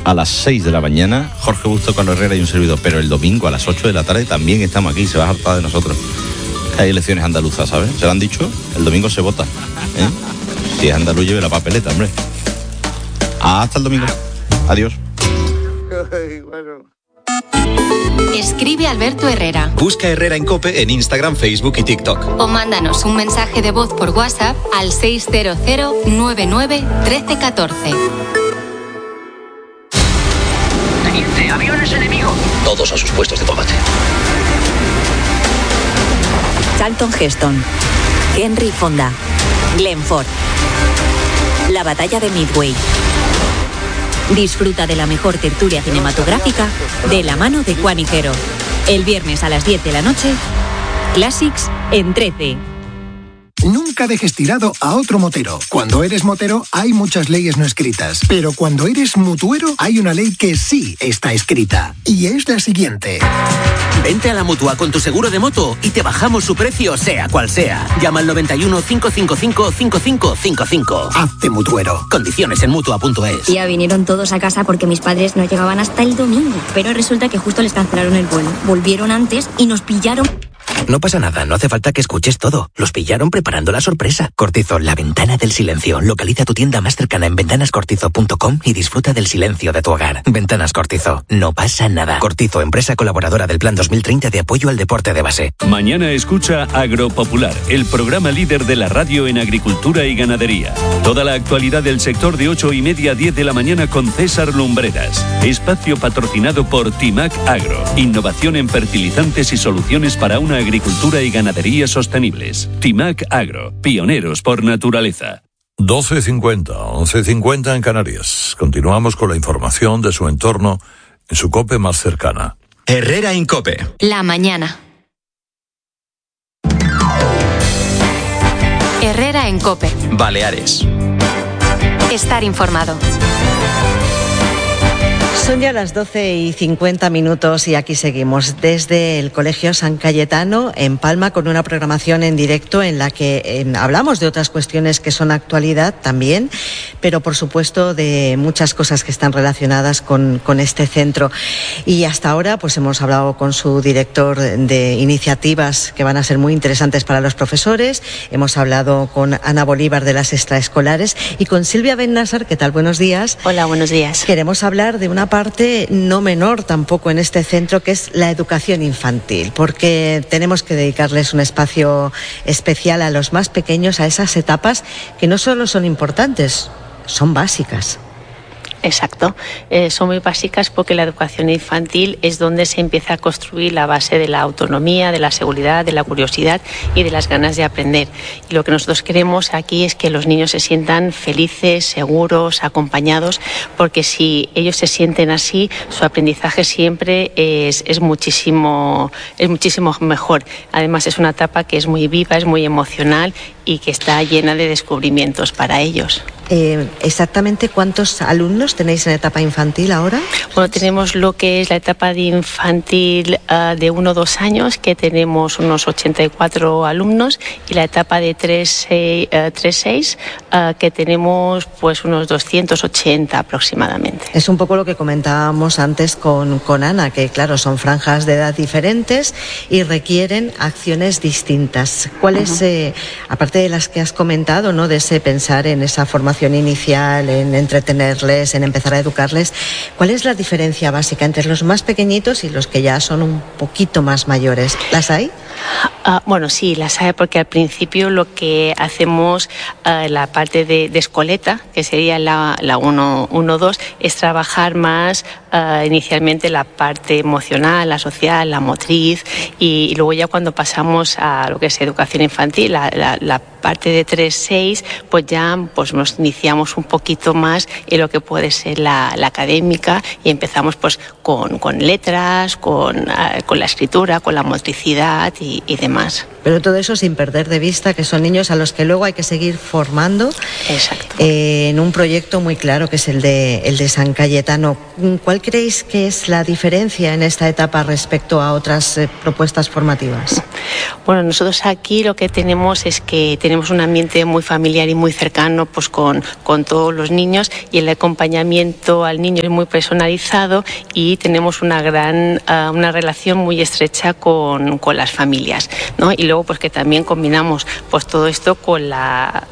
a las 6 de la mañana, Jorge Busto, Carlos Herrera y un servidor, pero el domingo a las 8 de la tarde también estamos aquí, se va a hartar de nosotros. Hay elecciones andaluzas, ¿sabes? ¿Se lo han dicho? El domingo se vota, ¿eh? Si es andaluz, lleve la papeleta, hombre. Hasta el domingo. Adiós. Escribe Alberto Herrera. Busca Herrera en COPE en Instagram, Facebook y TikTok. O mándanos un mensaje de voz por WhatsApp al 600 99 1314. Teniente, aviones enemigos. Todos a sus puestos de combate. Charlton Heston, Henry Fonda, Glenn Ford. La batalla de Midway. Disfruta de la mejor tertulia cinematográfica de la mano de Juan Icero. El viernes a las 10 de la noche, Classics en 13. Nunca dejes tirado a otro motero. Cuando eres motero hay muchas leyes no escritas, pero cuando eres mutuero hay una ley que sí está escrita. Y es la siguiente. Vente a la Mutua con tu seguro de moto y te bajamos su precio sea cual sea. Llama al 91 555 5555. Hazte mutuero. Condiciones en Mutua.es. Ya vinieron todos a casa porque mis padres no llegaban hasta el domingo, pero resulta que justo les cancelaron el vuelo. Volvieron antes y nos pillaron. No pasa nada, no hace falta que escuches todo. Los pillaron preparando la sorpresa. Cortizo, la ventana del silencio. Localiza tu tienda más cercana en ventanascortizo.com y disfruta del silencio de tu hogar. Ventanas Cortizo, no pasa nada. Cortizo, empresa colaboradora del Plan 2030 de apoyo al deporte de base. Mañana escucha Agropopular, el programa líder de la radio en agricultura y ganadería. Toda la actualidad del sector de 8:30 a 10 de la mañana con César Lumbreras. Espacio patrocinado por Timac Agro. Innovación en fertilizantes y soluciones para una agricultura y ganadería sostenibles. Timac Agro, pioneros por naturaleza. 12:50, 11:50 en Canarias. Continuamos con la información de su entorno en su COPE más cercana. Herrera en COPE. La mañana. Herrera en COPE. Baleares. Estar informado. Son ya las 12:50 y aquí seguimos desde el Colegio San Cayetano en Palma con una programación en directo en la que hablamos de otras cuestiones que son actualidad también, pero por supuesto de muchas cosas que están relacionadas con este centro. Y hasta ahora pues hemos hablado con su director de iniciativas que van a ser muy interesantes para los profesores, hemos hablado con Ana Bolívar de las extraescolares y con Silvia Bennassar. ¿Qué tal? Buenos días. Hola, buenos días. Queremos hablar de una parte no menor tampoco en este centro, que es la educación infantil, porque tenemos que dedicarles un espacio especial a los más pequeños, a esas etapas que no solo son importantes, son básicas. Exacto, son muy básicas porque la educación infantil es donde se empieza a construir la base de la autonomía, de la seguridad, de la curiosidad y de las ganas de aprender. Y lo que nosotros queremos aquí es que los niños se sientan felices, seguros, acompañados, porque si ellos se sienten así, su aprendizaje siempre es muchísimo mejor. Además es una etapa que es muy viva, es muy emocional y que está llena de descubrimientos para ellos. ¿Exactamente cuántos alumnos tenéis en etapa infantil ahora? Bueno, tenemos lo que es la etapa de infantil de 1 o 2 años, que tenemos unos 84 alumnos, y la etapa de 3-6, que tenemos pues unos 280 aproximadamente. Es un poco lo que comentábamos antes con Ana, que claro, son franjas de edad diferentes y requieren acciones distintas. ¿Cuáles, aparte de las que has comentado, ¿no?, de ese pensar en esa formación inicial, en entretenerles, en empezar a educarles, cuál es la diferencia básica entre los más pequeñitos y los que ya son un poquito más mayores? ¿Las hay? Bueno, sí, las hay, porque al principio lo que hacemos, la parte de escoleta, que sería la 1-2, es trabajar más inicialmente la parte emocional, la social, la motriz, y luego ya cuando pasamos a lo que es educación infantil, la parte de 3-6, pues ya pues nos iniciamos un poquito más en lo que puede ser la académica, y empezamos pues con letras, con la escritura, con la motricidad y demás. Pero todo eso sin perder de vista que son niños a los que luego hay que seguir formando. Exacto. En un proyecto muy claro que es el de San Cayetano. ¿Cuál creéis que es la diferencia en esta etapa respecto a otras propuestas formativas? Bueno, nosotros aquí lo que tenemos es que tenemos tenemos un ambiente muy familiar y muy cercano pues con todos los niños, y el acompañamiento al niño es muy personalizado y tenemos una relación muy estrecha con las familias, ¿no? Y luego pues que también combinamos pues todo esto con la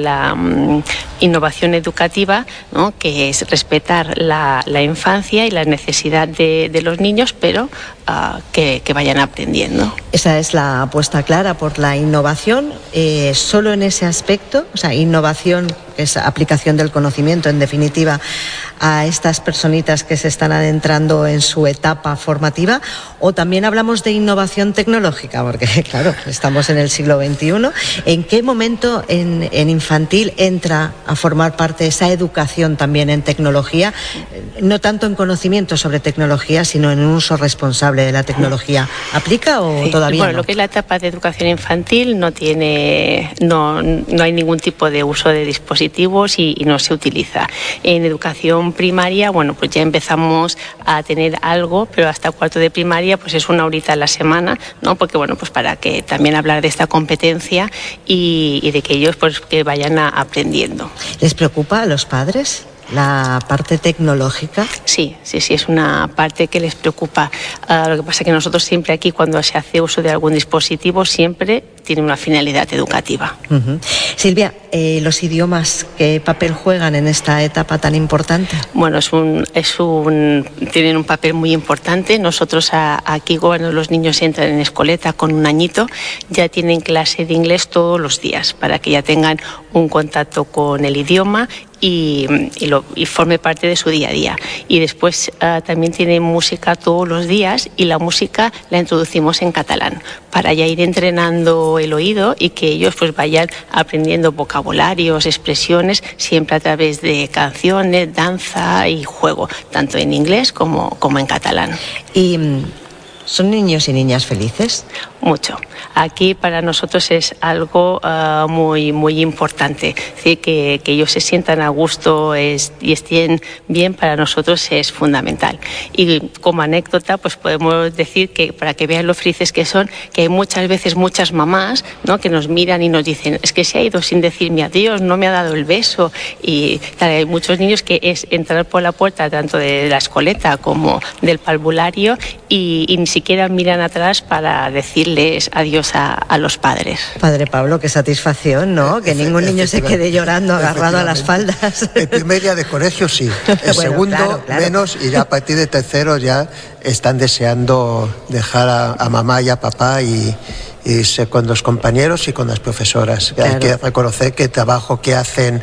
innovación educativa, ¿no? Que es respetar la infancia y la necesidad de los niños, pero que vayan aprendiendo. Esa es la apuesta clara por la innovación, solo en ese aspecto, o sea, innovación es aplicación del conocimiento, en definitiva, a estas personitas que se están adentrando en su etapa formativa, o también hablamos de innovación tecnológica, porque claro, estamos en el siglo XXI. ¿En qué momento en infantil entra a formar parte esa educación también en tecnología? No tanto en conocimiento sobre tecnología, sino en un uso responsable de la tecnología. ¿Aplica o sí, todavía bueno, no? Lo que es la etapa de educación infantil no hay ningún tipo de uso de dispositivos y no se utiliza. En educación primaria, bueno, pues ya empezamos a tener algo, pero hasta cuarto de primaria pues es 1 horita a la semana, ¿no? Porque bueno, pues para que también hablar de esta competencia y de que ellos pues que vayan aprendiendo. ¿Les preocupa a los padres la parte tecnológica? Sí, es una parte que les preocupa. Lo que pasa es que nosotros siempre aquí, cuando se hace uso de algún dispositivo, siempre tiene una finalidad educativa. Uh-huh. Silvia, ¿los idiomas qué papel juegan en esta etapa tan importante? Bueno, tienen un papel muy importante. Nosotros aquí, cuando los niños entran en escoleta con 1 añito, ya tienen clase de inglés todos los días, para que ya tengan un contacto con el idioma y forme parte de su día a día. Y después también tienen música todos los días, y la música la introducimos en catalán para ya ir entrenando el oído y que ellos pues vayan aprendiendo vocabularios, expresiones, siempre a través de canciones, danza y juego, tanto en inglés como en catalán. ¿Y son niños y niñas felices? Mucho. Aquí para nosotros es algo muy, muy importante. Es decir, que ellos se sientan a gusto y estén bien, para nosotros es fundamental. Y como anécdota, pues podemos decir que, para que vean lo felices que son, que hay muchas veces muchas mamás, ¿no?, que nos miran y nos dicen: es que se ha ido sin decirme adiós, no me ha dado el beso. Y tal, hay muchos niños que es entrar por la puerta tanto de la escoleta como del parvulario y ni siquiera miran atrás para decirles adiós a los padres. Padre Pablo, qué satisfacción, ¿no? Que ningún niño se quede llorando agarrado a las faldas. El primer día de colegio sí, el bueno, segundo claro. menos, y ya a partir de tercero ya están deseando dejar a mamá y a papá y irse con los compañeros y con las profesoras. Claro. Hay que reconocer que el trabajo que hacen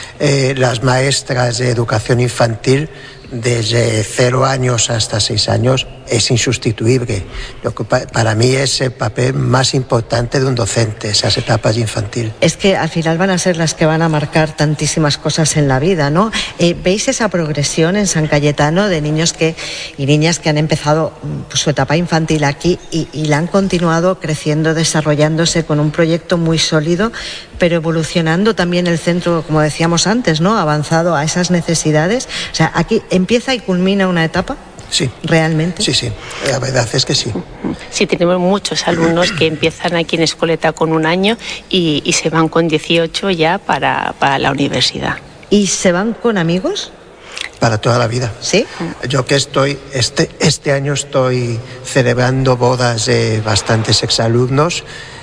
las maestras de educación infantil desde 0 años hasta 6 años es insustituible. Lo que para mí es el papel más importante de un docente, esas etapas infantil. Es que al final van a ser las que van a marcar tantísimas cosas en la vida, ¿no? ¿Veis esa progresión en San Cayetano de niños y niñas que han empezado pues, su etapa infantil aquí y la han continuado creciendo, desarrollándose con un proyecto muy sólido, pero evolucionando también el centro, como decíamos antes, ¿no? Avanzado a esas necesidades? O sea, aquí empieza y culmina una etapa. Sí. ¿Realmente? Sí, la verdad es que sí. Sí, tenemos muchos alumnos que empiezan aquí en escoleta con 1 año y se van con 18 ya para la universidad. ¿Y se van con amigos? Para toda la vida. ¿Sí? Yo que estoy, este año estoy celebrando bodas de bastantes exalumnos.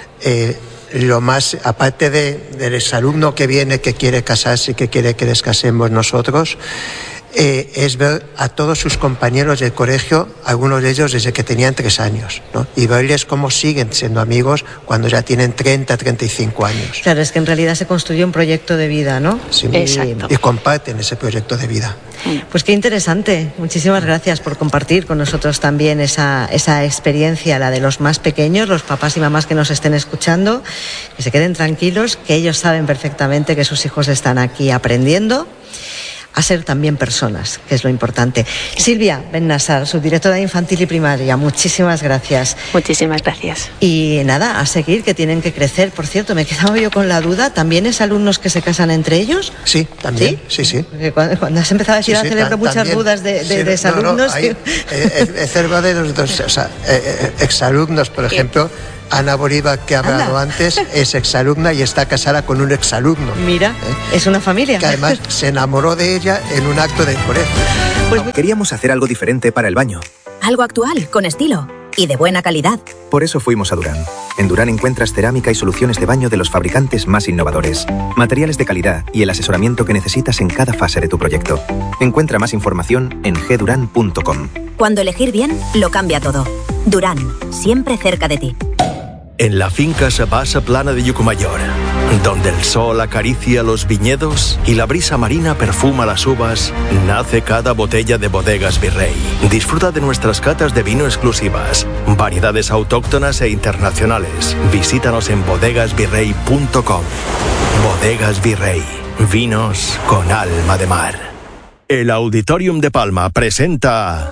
Lo más, aparte del exalumno que viene, que quiere casarse y que quiere que les casemos nosotros, es ver a todos sus compañeros del colegio, algunos de ellos desde que tenían 3 años, ¿no? Y verles cómo siguen siendo amigos cuando ya tienen 30, 35 años. Claro, es que en realidad se construye un proyecto de vida, ¿no? Sí, exacto. Y comparten ese proyecto de vida. Pues qué interesante. Muchísimas gracias por compartir con nosotros también esa experiencia, la de los más pequeños, los papás y mamás que nos estén escuchando, que se queden tranquilos, que ellos saben perfectamente que sus hijos están aquí aprendiendo a ser también personas, que es lo importante. Silvia Bennassar, subdirectora de Infantil y Primaria, muchísimas gracias. Muchísimas gracias. Y nada, a seguir, que tienen que crecer. Por cierto, me quedaba yo con la duda, ¿también es alumnos que se casan entre ellos? Sí, también, sí. Porque cuando has empezado a decir, celebro muchas también. Bodas de exalumnos. He celebrado de los dos, o sea, exalumnos, por ejemplo. Ana Bolívar, que ha hablado antes, es exalumna y está casada con un exalumno. Mira, es una familia. Que además se enamoró de ella en un acto del colegio. Pues queríamos hacer algo diferente para el baño. Algo actual, con estilo y de buena calidad. Por eso fuimos a Durán. En Durán encuentras cerámica y soluciones de baño de los fabricantes más innovadores, materiales de calidad y el asesoramiento que necesitas en cada fase de tu proyecto. Encuentra más información en gduran.com. Cuando elegir bien, lo cambia todo. Durán, siempre cerca de ti. En la finca Sabasa Plana de Yucumayor, donde el sol acaricia los viñedos y la brisa marina perfuma las uvas, nace cada botella de Bodegas Virrey. Disfruta de nuestras catas de vino exclusivas, variedades autóctonas e internacionales. Visítanos en bodegasvirrey.com. Bodegas Virrey, vinos con alma de mar. El Auditorium de Palma presenta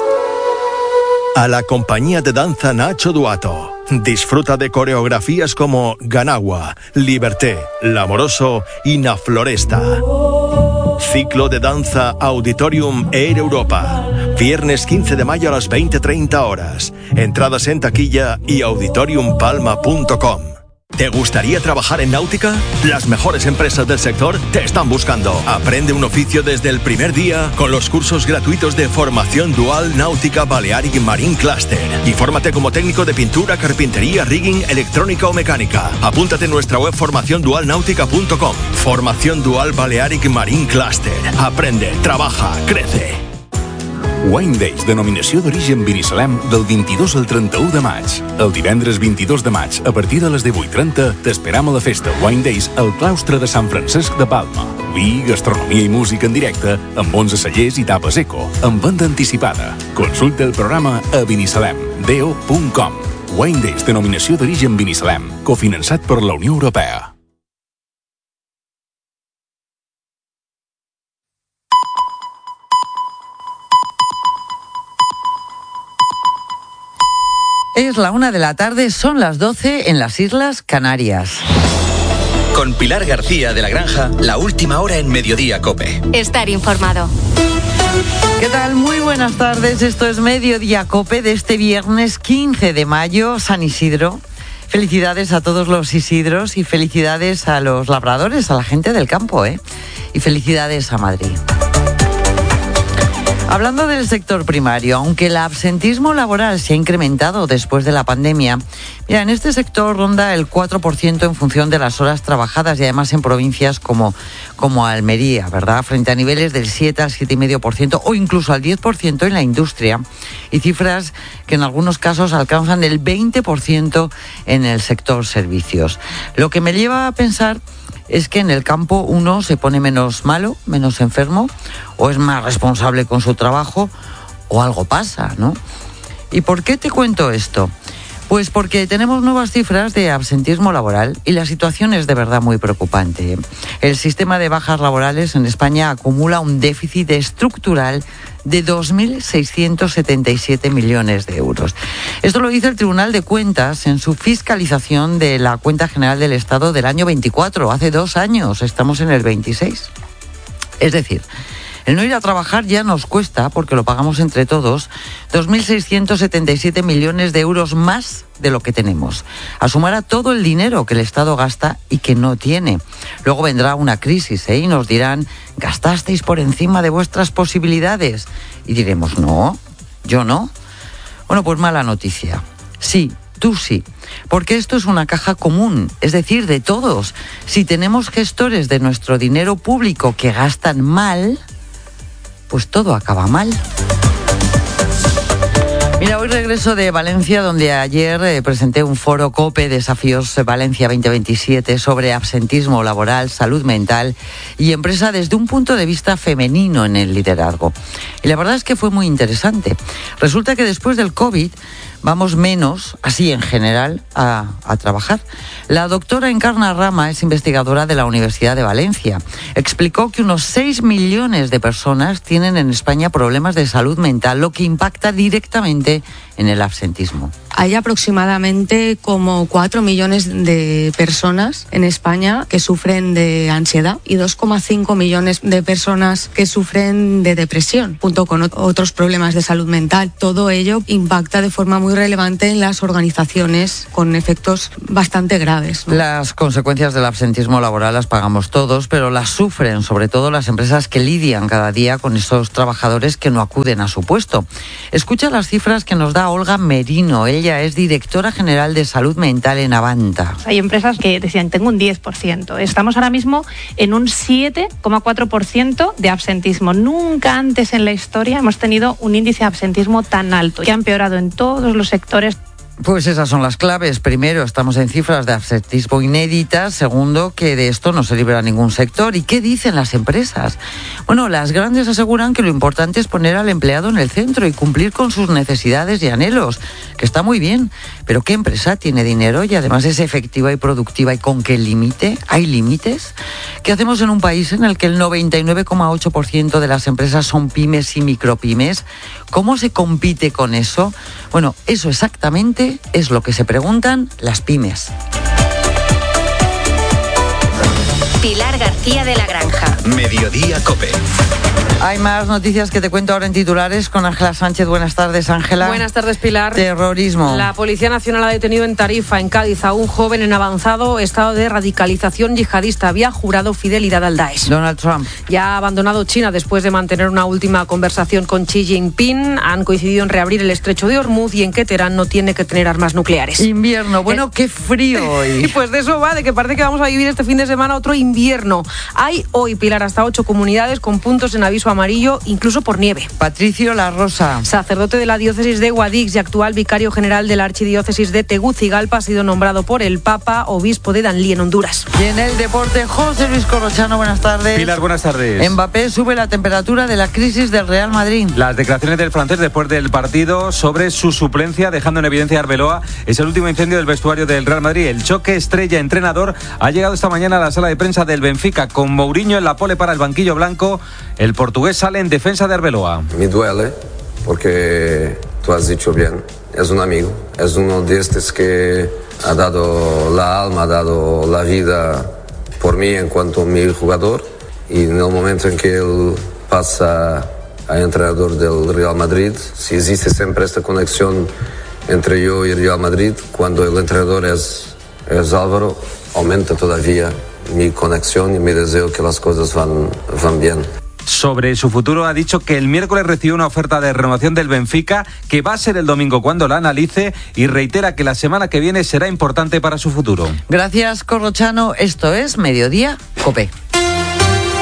a la compañía de danza Nacho Duato. Disfruta de coreografías como Ganagua, Liberté, L'Amoroso y Na Floresta. Ciclo de danza Auditorium Air Europa. Viernes 15 de mayo a las 20:30 horas. Entradas en taquilla y auditoriumpalma.com. ¿Te gustaría trabajar en náutica? Las mejores empresas del sector te están buscando. Aprende un oficio desde el primer día con los cursos gratuitos de formación dual Náutica Balearic Marine Cluster. Y fórmate como técnico de pintura, carpintería, rigging, electrónica o mecánica. Apúntate en nuestra web formaciondualnautica.com. Formación Dual Balearic Marine Cluster. Aprende, trabaja, crece. Wine Days, denominació d'origen Binissalem, del 22 al 31 de maig. El divendres 22 de maig, a partir de les 18:30, t'esperam a la festa Wine Days al claustre de Sant Francesc de Palma. Vi, gastronomia i música en directe, amb 11 cellers i tapes eco, amb venda anticipada. Consulta el programa a binissalemdo.com. Wine Days, denominació d'origen Binissalem, cofinançat per la Unió Europea. Es la 1 de la tarde, son las 12 en las Islas Canarias. Con Pilar García de la Granja, la última hora en Mediodía COPE. Estar informado. ¿Qué tal? Muy buenas tardes. Esto es Mediodía COPE de este viernes 15 de mayo, San Isidro. Felicidades a todos los Isidros y felicidades a los labradores, a la gente del campo, ¿eh? Y felicidades a Madrid. Hablando del sector primario, aunque el absentismo laboral se ha incrementado después de la pandemia, mira, en este sector ronda el 4% en función de las horas trabajadas y además en provincias como Almería, ¿verdad? Frente a niveles del 7 al 7,5% o incluso al 10% en la industria y cifras que en algunos casos alcanzan el 20% en el sector servicios. Lo que me lleva a pensar es que en el campo uno se pone menos malo, menos enfermo, o es más responsable con su trabajo, o algo pasa, ¿no? ¿Y por qué te cuento esto? Pues porque tenemos nuevas cifras de absentismo laboral y la situación es de verdad muy preocupante. El sistema de bajas laborales en España acumula un déficit estructural de 2.677 millones de euros. Esto lo dice el Tribunal de Cuentas en su fiscalización de la Cuenta General del Estado del año 24, hace 2 años, estamos en el 26. Es decir, el no ir a trabajar ya nos cuesta, porque lo pagamos entre todos, 2.677 millones de euros más de lo que tenemos. A sumar a todo el dinero que el Estado gasta y que no tiene. Luego vendrá una crisis, y nos dirán, ¿gastasteis por encima de vuestras posibilidades? Y diremos, no, yo no. Bueno, pues mala noticia. Sí, tú sí, porque esto es una caja común, es decir, de todos. Si tenemos gestores de nuestro dinero público que gastan mal, pues todo acaba mal. Mira, hoy regreso de Valencia, donde ayer presenté un foro COPE Desafíos Valencia 2027 sobre absentismo laboral, salud mental y empresa desde un punto de vista femenino en el liderazgo. Y la verdad es que fue muy interesante. Resulta que después del COVID vamos menos, así en general, a trabajar. La doctora Encarna Rama es investigadora de la Universidad de Valencia. Explicó que unos 6 millones de personas tienen en España problemas de salud mental, lo que impacta directamente en el absentismo. Hay aproximadamente como 4 millones de personas en España que sufren de ansiedad y 2,5 millones de personas que sufren de depresión, junto con otros problemas de salud mental. Todo ello impacta de forma muy muy relevante en las organizaciones, con efectos bastante graves, ¿no? Las consecuencias del absentismo laboral las pagamos todos, pero las sufren sobre todo las empresas que lidian cada día con esos trabajadores que no acuden a su puesto. Escucha las cifras que nos da Olga Merino. Ella es directora general de salud mental en Avanta. Hay empresas que decían, tengo un 10%. Estamos ahora mismo en un 7,4% de absentismo. Nunca antes en la historia hemos tenido un índice de absentismo tan alto, que ha empeorado en todos los sectores. Pues esas son las claves. Primero, estamos en cifras de absentismo inéditas. Segundo, que de esto no se libra ningún sector. ¿Y qué dicen las empresas? Bueno, las grandes aseguran que lo importante es poner al empleado en el centro y cumplir con sus necesidades y anhelos, que está muy bien. Pero ¿qué empresa tiene dinero y además es efectiva y productiva y con qué límite? ¿Hay límites? ¿Qué hacemos en un país en el que el 99,8% de las empresas son pymes y micropymes? ¿Cómo se compite con eso? Bueno, eso exactamente es lo que se preguntan las pymes. Pilar García de la Granja. Mediodía COPE. Hay más noticias que te cuento ahora en titulares con Ángela Sánchez. Buenas tardes, Ángela. Buenas tardes, Pilar. Terrorismo. La Policía Nacional ha detenido en Tarifa, en Cádiz, a un joven en avanzado estado de radicalización yihadista. Había jurado fidelidad al Daesh. Donald Trump ya ha abandonado China después de mantener una última conversación con Xi Jinping. Han coincidido en reabrir el estrecho de Hormuz y en que Teherán no tiene que tener armas nucleares. Invierno. Bueno, qué frío hoy. Y pues de eso va, de que parece que vamos a vivir este fin de semana otro invierno. Hay hoy, Pilar, hasta 8 comunidades con puntos en aviso amarillo, incluso por nieve. Patricio La Rosa, sacerdote de la diócesis de Guadix y actual vicario general de la archidiócesis de Tegucigalpa, ha sido nombrado por el Papa obispo de Danlí, en Honduras. Y en el deporte, José Luis Corrochano, buenas tardes. Pilar, buenas tardes. Mbappé sube la temperatura de la crisis del Real Madrid. Las declaraciones del francés después del partido sobre su suplencia, dejando en evidencia a Arbeloa, es el último incendio del vestuario del Real Madrid. El choque estrella-entrenador ha llegado esta mañana a la sala de prensa del Benfica, con Mourinho en la pole para el banquillo blanco. El portugués sale en defensa de Arbeloa. Me duele porque tú has dicho bien, es un amigo, es uno de estos que ha dado la alma, ha dado la vida por mí en cuanto a mi jugador, y en el momento en que él pasa a entrenador del Real Madrid, si existe siempre esta conexión entre yo y el Real Madrid, cuando el entrenador es Álvaro, aumenta todavía mi conexión y mi deseo que las cosas van bien. Sobre su futuro ha dicho que el miércoles recibió una oferta de renovación del Benfica, que va a ser el domingo cuando la analice, y reitera que la semana que viene será importante para su futuro. Gracias, Corrochano. Esto es Mediodía COPE.